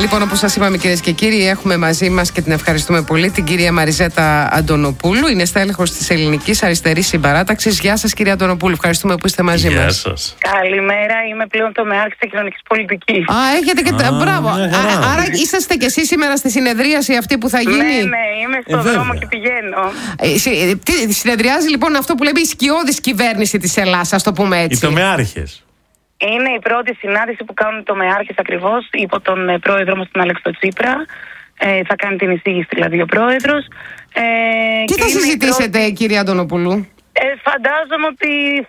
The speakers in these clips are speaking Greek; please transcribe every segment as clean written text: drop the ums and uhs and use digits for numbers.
Λοιπόν, όπως σας είπαμε, κυρίες και κύριοι, έχουμε μαζί μας και την ευχαριστούμε πολύ την κυρία Μαριζέτα Αντωνοπούλου. Είναι στέλεχος της Ελληνικής Αριστερής Συμπαράταξης. Γεια σας, κυρία Αντωνοπούλου. Ευχαριστούμε που είστε μαζί μας. Γεια σας. Καλημέρα. Είμαι πλέον τομεάρχης της κοινωνικής πολιτικής. Έχετε και. Μπράβο. Άρα είσαστε και εσείς σήμερα στη συνεδρίαση αυτή που θα γίνει. Ναι, είμαι στον δρόμο και πηγαίνω. Συνεδριάζει λοιπόν αυτό που λέμε η σκιώδης κυβέρνηση της Ελλάδας, ας το πούμε έτσι. Οι τομεάρχες. Είναι η πρώτη συνάντηση που κάνουν οι τομεάρχες ακριβώς υπό τον πρόεδρο μας, τον Αλέξη Τσίπρα. Θα κάνει την εισήγηση δηλαδή ο πρόεδρος. Τι θα συζητήσετε, κυρία Αντωνοπούλου? Φαντάζομαι ότι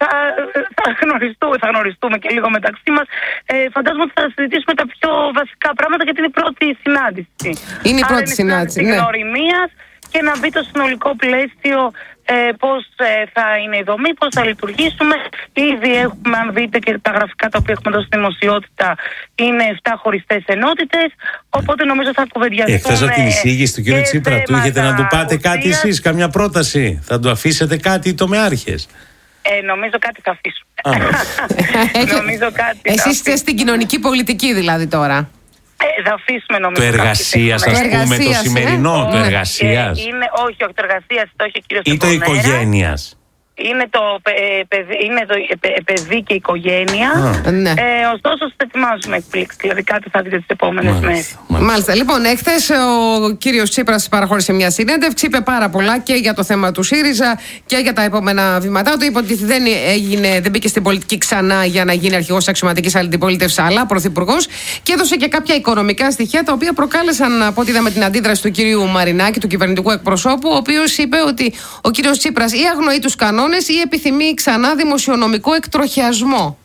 θα γνωριστούμε και λίγο μεταξύ μας. Φαντάζομαι ότι θα συζητήσουμε τα πιο βασικά πράγματα, γιατί είναι η πρώτη συνάντηση. Είναι η πρώτη συνάντηση, ναι. Γνωριμίας και να μπει το συνολικό πλαίσιο, πώς θα είναι η δομή, πώς θα λειτουργήσουμε. Ήδη έχουμε, αν δείτε και τα γραφικά τα οποία έχουμε δώσει στη δημοσιότητα, είναι 7 χωριστές ενότητες. Οπότε νομίζω θα κουβεντιαστούμε. Εχθές από την εισήγηση του κ. Τσίπρα του είχετε να του πάτε κάτι εσείς, καμιά πρόταση? Θα του αφήσετε κάτι οι τομεάρχες? Νομίζω κάτι θα αφήσουμε. Νομίζω κάτι. Εσείς είστε στην κοινωνική πολιτική δηλαδή τώρα. Θα αφήσουμε νομίζω. Το εργασίας, ας πούμε, το σημερινό, το εργασίας. Όχι, το εργασίας, το έχει ο κύριος ή το οικογένειας. Είναι το παιδί και οικογένεια. Ναι. Ωστόσο, θα ετοιμάζουμε εκπλήξεις. Δηλαδή, κάτι θα δείτε τις επόμενες μέρες. Μάλιστα. Λοιπόν, εχθές ο κύριος Τσίπρας παραχώρησε μια συνέντευξη. Είπε πάρα πολλά και για το θέμα του ΣΥΡΙΖΑ και για τα επόμενα βήματά του. Είπε ότι δεν μπήκε στην πολιτική ξανά για να γίνει αρχηγός αξιωματικής αντιπολίτευσης, αλλά πρωθυπουργός. Και έδωσε και κάποια οικονομικά στοιχεία, τα οποία προκάλεσαν, από ό,τι είδαμε, την αντίδραση του κυρίου Μαρινάκη, του κυβερνητικού εκπροσώπου, ο οποίος είπε ότι ο κύριος Τσίπρας ή αγνοεί τους κανόνες ή επιθυμεί ξανά δημοσιονομικό εκτροχιασμό.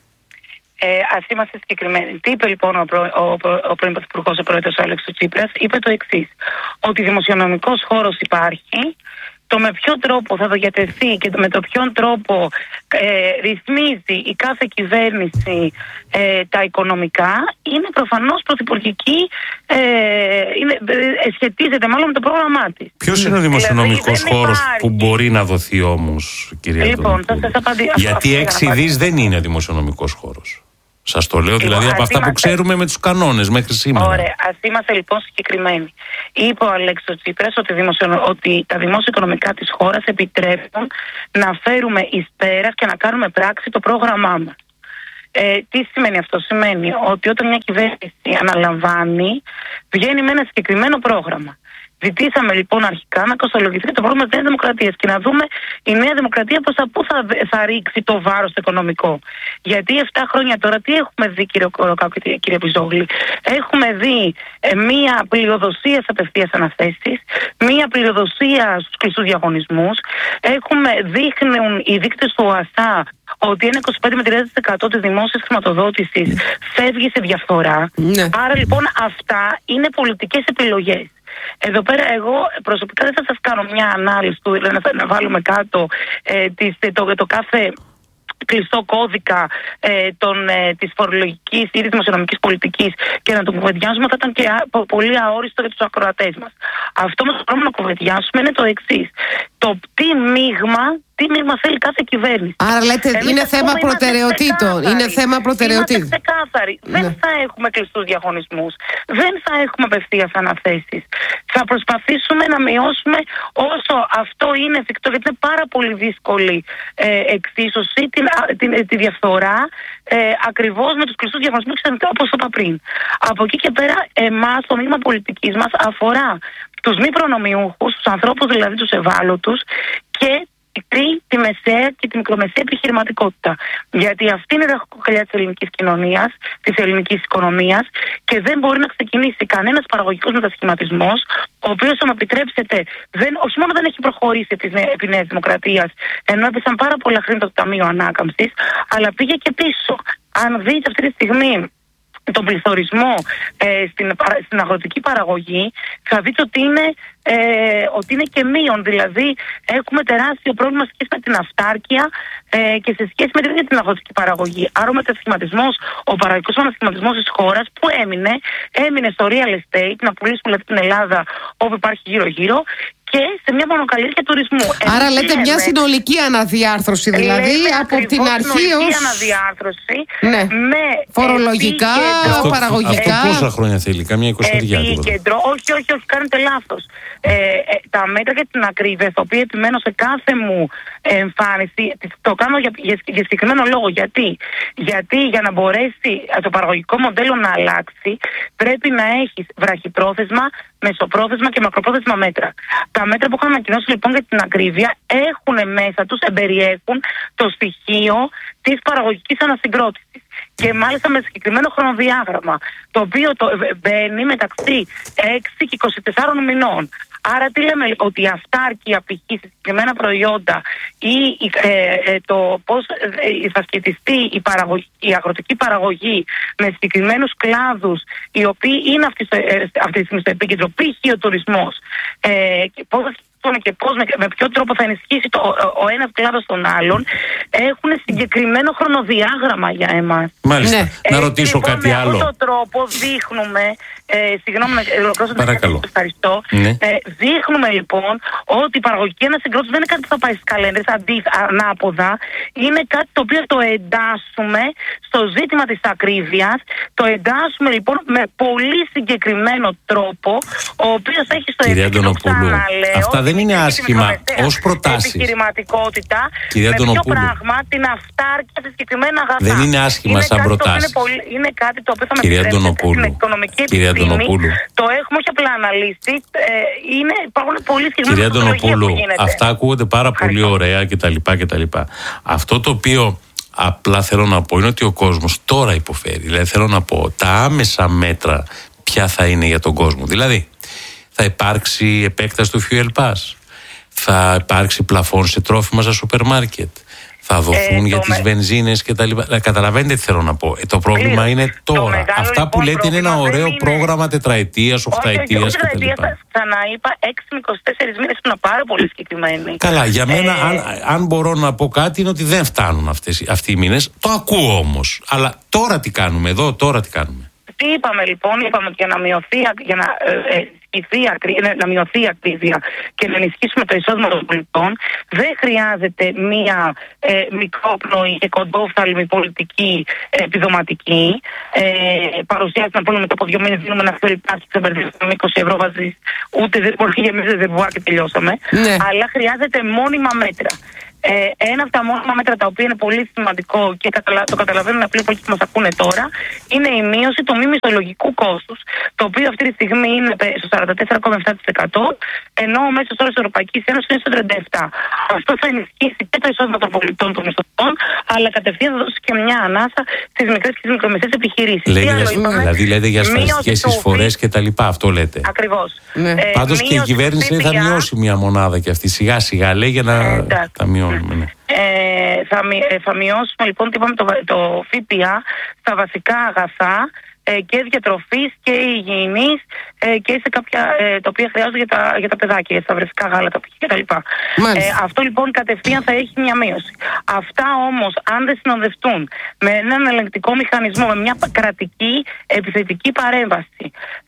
Ας είμαστε συγκεκριμένοι. Τι είπε λοιπόν ο πρώην Πρωθυπουργός, ο πρόεδρος Αλέξης Τσίπρας? Είπε το εξής: ότι δημοσιονομικός χώρος υπάρχει. Το με ποιον τρόπο θα διατεθεί και με το ποιον τρόπο ρυθμίζει η κάθε κυβέρνηση τα οικονομικά είναι προφανώς πρωθυπουργική, σχετίζεται μάλλον με το πρόγραμμά της. Ποιος είναι ο δημοσιονομικός χώρος που μπορεί να δοθεί όμως, κυρία Αντωνοπούλου? Λοιπόν, θα σας απαντήσω. Γιατί 6 δις δεν είναι δημοσιονομικός χώρος. Σας το λέω δηλαδή από αυτά που ξέρουμε με τους κανόνες μέχρι σήμερα. Ωραία, ας είμαστε λοιπόν συγκεκριμένοι. Είπε ο Αλέξης Τσίπρας ότι τα δημόσια οικονομικά της χώρας επιτρέπουν να φέρουμε εις πέρας και να κάνουμε πράξη το πρόγραμμά μας. Τι σημαίνει αυτό? Σημαίνει ότι όταν μια κυβέρνηση αναλαμβάνει, βγαίνει με ένα συγκεκριμένο πρόγραμμα. Ζητήσαμε λοιπόν αρχικά να κοστολογηθεί το πρόγραμμα της Νέας Δημοκρατίας και να δούμε η Νέα Δημοκρατία πού θα ρίξει το βάρος το οικονομικό. Γιατί 7 χρόνια τώρα τι έχουμε δει, κύριε Πιζόγλη? Έχουμε δει μία πληροδοσία σε απευθείας αναθέσεις, μία πληροδοσία στους κλειστούς διαγωνισμούς. Δείχνουν οι δείκτες του ΟΑΣΑ ότι ένα 25 με 30% της δημόσιας χρηματοδότησης φεύγει σε διαφθορά. Ναι. Άρα λοιπόν αυτά είναι πολιτικές επιλογές. Εδώ πέρα εγώ προσωπικά δεν θα σας κάνω μια ανάλυση να βάλουμε κάτω το κάθε κλειστό κώδικα της φορολογικής ή της δημοσιονομικής πολιτικής και να το κουβεντιάσουμε, θα ήταν και πολύ αόριστο για τους ακροατές μας. Αυτό μας πρέπει να κουβεντιάσουμε είναι το εξής: το τι μείγμα θέλει κάθε κυβέρνηση. Άρα λέτε είναι θέμα προτεραιοτήτων. Είναι θέμα προτεραιοτήτων. Είμαστε ξεκάθαροι. Ναι. Δεν θα έχουμε κλειστούς διαγωνισμούς. Δεν θα έχουμε απευθείας αναθέσεις. Θα προσπαθήσουμε να μειώσουμε όσο αυτό είναι εφικτό, γιατί είναι πάρα πολύ δύσκολη εξίσωση τη διαφθορά ακριβώς με τους κλειστούς διαγωνισμούς, όπως είπα πριν. Από εκεί και πέρα, εμάς το μείγμα πολιτικής μας αφορά τους μη προνομιούχους, τους ανθρώπους δηλαδή τους ευάλωτους, και τη μεσαία και τη μικρομεσαία επιχειρηματικότητα. Γιατί αυτή είναι η ραχοκοκαλιά της ελληνικής κοινωνίας, της ελληνικής οικονομίας, και δεν μπορεί να ξεκινήσει κανένας παραγωγικός μετασχηματισμός, ο οποίος, αν επιτρέψετε, όχι μόνο δεν έχει προχωρήσει επί Νέας Δημοκρατίας, ενώ έπεσαν πάρα πολλά χρήματα το Ταμείο Ανάκαμψης, αλλά πήγε και πίσω. Αν δείτε αυτή τη στιγμή τον πληθωρισμό στην αγροτική παραγωγή, θα δείτε ότι είναι και μείον. Δηλαδή έχουμε τεράστιο πρόβλημα σε σχέση με την αυτάρκεια και σε σχέση με την αγροτική παραγωγή. Άρα ο παραγωγικός μετασχηματισμός της χώρας που έμεινε στο real estate, να πουλήσουμε την Ελλάδα όπου υπάρχει γύρω-γύρω, και σε μια μονοκαλλιέργεια τουρισμού. Άρα λέτε μια συνολική αναδιάρθρωση, δηλαδή από την αρχή ως... συνολική αναδιάρθρωση, ναι. Με φορολογικά, παραγωγικά. Αυτό πόσα χρόνια θέλει, καμιά 20 επίκεντρο, όχι, κάνετε λάθος. Τα μέτρα για την ακρίβεια, τα οποία επιμένω σε κάθε μου εμφάνιση, το κάνω για συγκεκριμένο λόγο. Γιατί για να μπορέσει το παραγωγικό μοντέλο να αλλάξει, πρέπει να έχεις βραχυπρόθεσμα, μεσοπρόθεσμα και μακροπρόθεσμα μέτρα. Τα μέτρα που έχω ανακοινώσει λοιπόν για την ακρίβεια έχουν μέσα τους, εμπεριέχουν το στοιχείο της παραγωγικής ανασυγκρότησης. Και μάλιστα με συγκεκριμένο χρονοδιάγραμμα, το οποίο μπαίνει μεταξύ 6 και 24 μηνών. Άρα τι λέμε, ότι η αυτάρκεια π.χ. σε συγκεκριμένα προϊόντα ή το πώς θα σχετιστεί η αγροτική παραγωγή με συγκεκριμένους κλάδους, οι οποίοι είναι αυτή τη στιγμή στο επίκεντρο, π.χ. ο τουρισμός, πώς και πώς, με ποιο τρόπο θα ενισχύσει ο ένας κλάδος τον άλλον, έχουν συγκεκριμένο χρονοδιάγραμμα για εμάς. Μάλιστα. Ναι. Να ρωτήσω λοιπόν, κάτι άλλο. Με αυτόν τον τρόπο δείχνουμε, συγγνώμη να ολοκληρώσω, ευχαριστώ. Ναι. Δείχνουμε λοιπόν ότι η παραγωγική ανασυγκρότηση δεν είναι κάτι που θα πάει στις καλένδες, ανάποδα. Είναι κάτι το οποίο το εντάσσουμε στο ζήτημα της ακρίβειας. Το εντάσσουμε λοιπόν με πολύ συγκεκριμένο τρόπο, ο οποίος έχει στο επίκεντρο, ξαναλέω, αυτά δεν είναι άσχημα ως προτάσεις. Επιχειρηματικότητα, κυρία με ποιο πράγμα, την αυτάρκεια σε συγκεκριμένα αγαθά. Δεν είναι άσχημα σαν προτάσεις. Είναι κάτι το οποίο θα με επιτρέψει στην οικονομική επιστήμη. Το έχουμε όχι απλά αναλύσει. Υπάρχουν πολύ συγκεκριμένα τεχνολογίες που γίνεται. Αυτά ακούγονται πάρα πολύ ωραία κτλ. Αυτό το οποίο απλά θέλω να πω είναι ότι ο κόσμος τώρα υποφέρει. Δηλαδή θέλω να πω τα άμεσα μέτρα ποια θα είναι για τον κόσμο. Δηλαδή θα υπάρξει επέκταση του Fuel Pass, θα υπάρξει πλαφόν σε τρόφιμα στα σούπερ μάρκετ, θα δοθούν για τις βενζίνες κτλ. Δηλαδή, τι θέλω να πω. Το πρόβλημα είναι τώρα. Αυτά που λέτε είναι ένα ωραίο πρόγραμμα τετραετίας, οχταετίας κτλ. Ξαναείπα 6 με 24 μήνες που είναι πάρα πολύ συγκεκριμένοι. Καλά, για μένα, αν μπορώ να πω κάτι, είναι ότι δεν φτάνουν αυτοί οι μήνες. Το ακούω όμως. Αλλά τώρα τι κάνουμε εδώ, τώρα τι κάνουμε. Τι είπαμε λοιπόν, είπαμε ότι να μειωθεί η ακρίβεια και να ενισχύσουμε το εισόδημα των πολιτών, δεν χρειάζεται μία μικρόπνοη και κοντόφθαλμη πολιτική επιδοματική. Παρουσιάζει να πούμε μετά από 2 μήνες δίνουμε ένα Fuel Pass και ξεμπερδεύουμε 20 ευρώ βάζεις, ούτε δεν μπορεί για μέσα δεν και τελειώσαμε. Ναι. Αλλά χρειάζεται μόνιμα μέτρα. Ένα από τα μόνιμα μέτρα τα οποία είναι πολύ σημαντικό και το καταλαβαίνουν απλοί πολίτες που μας ακούνε τώρα, είναι η μείωση του μη μισθολογικού κόστους, το οποίο αυτή τη στιγμή είναι στο 44,7%, ενώ ο μέσος όρος της Ευρωπαϊκής Ένωσης είναι στο 37%. Αυτό θα ενισχύσει και το εισόδημα των πολιτών, των μισθωτών, αλλά κατευθείαν θα δώσει και μια ανάσα στις μικρές και τις μικρομεσαίες επιχειρήσεις. Δηλαδή λέτε για ασφαλιστικές εισφορές και τα λοιπά, αυτό λέτε. Ακριβώς. Ναι. Πάντως και η κυβέρνηση θα μειώσει μια μονάδα και αυτή σιγά σιγά λέει για να τα μειώνουμε. Ναι. Θα μειώσουμε λοιπόν το ΦΠΑ στα βασικά αγαθά και διατροφής και υγιεινής και σε κάποια τα οποία χρειάζονται για τα παιδάκια, για τα βρεφικά γάλατα κτλ. Αυτό λοιπόν κατευθείαν θα έχει μια μείωση. Αυτά όμως, αν δεν συνοδευτούν με έναν ελεγκτικό μηχανισμό, με μια κρατική επιθετική παρέμβαση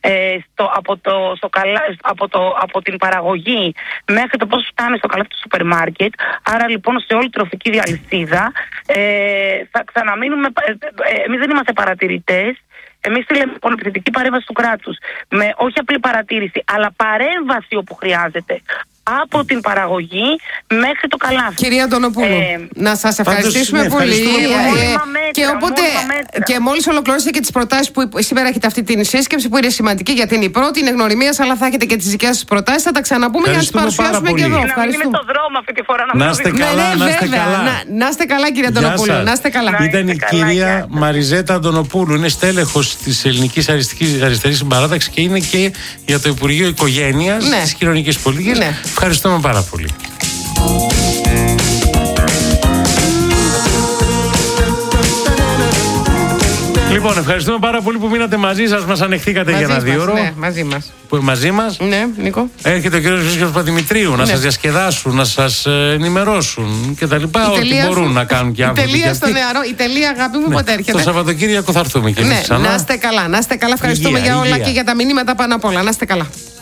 από την παραγωγή μέχρι το πώς φτάνει στο καλάθι του σούπερ μάρκετ, άρα λοιπόν σε όλη τη τροφική διαλυσίδα, θα ξαναμείνουμε. Εμείς δεν είμαστε παρατηρητές. Εμείς θέλουμε λοιπόν επιθετική παρέμβαση του κράτους. Με όχι απλή παρατήρηση, αλλά παρέμβαση όπου χρειάζεται. Από την παραγωγή μέχρι το καλάθι. Κυρία Αντωνοπούλου, να σας ευχαριστήσουμε πολύ. Και οπότε, και μόλις ολοκληρώσετε και τις προτάσεις που σήμερα έχετε αυτή την σύσκεψη, που είναι σημαντική γιατί είναι η πρώτη, είναι γνωριμίας, αλλά θα έχετε και τις δικές σας προτάσεις. Θα τα ξαναπούμε για να τις παρουσιάσουμε και εδώ. Να μην είμαι στο δρόμο αυτή τη φορά. Να είστε καλά, να είστε καλά. Να είστε καλά, κυρία Αντωνοπούλου. Να είστε καλά. Ήταν η κυρία Μαριζέτα Αντωνοπούλου, είναι στέλεχος της Ελληνικής Αριστερής Συμπαράταξης και είναι και για το Υπουργείο Οικογένειας της Κοινωνικής Πολιτικής. Ευχαριστούμε πάρα πολύ. Λοιπόν, ευχαριστούμε πάρα πολύ που μείνατε μαζί σας, μας ανεχθήκατε για ένα 2 ώρο. Ναι, μαζί μας. Μαζί μας. Ναι, Νίκο. Έρχεται ο κ. Χρήστος Παπαδημητρίου να σας διασκεδάσουν, να σας ενημερώσουν και τα λοιπά. Ό,τι μπορούν να κάνουν και άνθρωποι. Η τελεία στο νεαρό, η τελεία αγάπη μου πότε έρχεται. Το Σαββατοκύριακο θα έρθουμε και εμείς ξανά. Να είστε καλά, να είστε καλά. Ευχαριστούμε για όλα και για τα μηνύματα πάνω απ' όλα. Να είστε καλά.